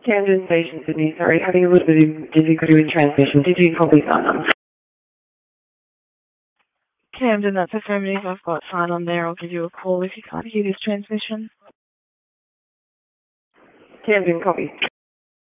Camden Station, Sydney. Sorry, having a little bit of difficulty with transmission. Did you copy that? Camden, that's affirmative. I've got sign on there. I'll give you a call if you can't hear this transmission. Camden, copy.